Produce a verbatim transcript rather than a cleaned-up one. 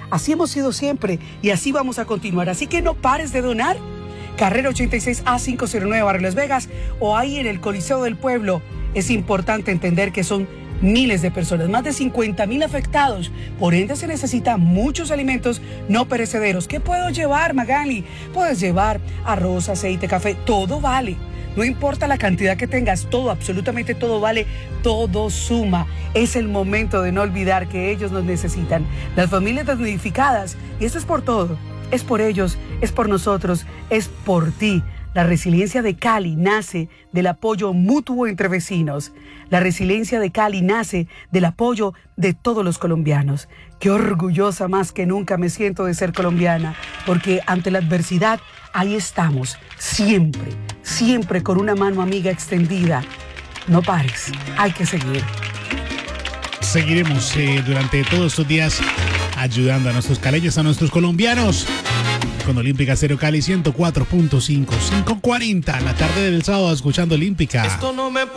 Así hemos sido siempre y así vamos a continuar. Así que no pares de donar. Carrera ochenta y seis A quinientos nueve, Barrio Las Vegas, o ahí en el Coliseo del Pueblo. Es importante entender que son miles de personas, más de cincuenta mil afectados. Por ende, se necesitan muchos alimentos no perecederos. ¿Qué puedo llevar, Magali? Puedes llevar arroz, aceite, café, todo vale. No importa la cantidad que tengas, todo, absolutamente todo vale, todo suma. Es el momento de no olvidar que ellos nos necesitan. Las familias damnificadas, y esto es por todo. Es por ellos, es por nosotros, es por ti. La resiliencia de Cali nace del apoyo mutuo entre vecinos. La resiliencia de Cali nace del apoyo de todos los colombianos. Qué orgullosa más que nunca me siento de ser colombiana, porque ante la adversidad, ahí estamos, siempre, siempre con una mano amiga extendida. No pares, hay que seguir. Seguiremos eh, durante todos estos días ayudando a nuestros caleños, a nuestros colombianos. Con Olímpica Stereo Cali ciento cuatro punto cinco, cinco cuarenta, la tarde del sábado escuchando Olímpica. Esto no me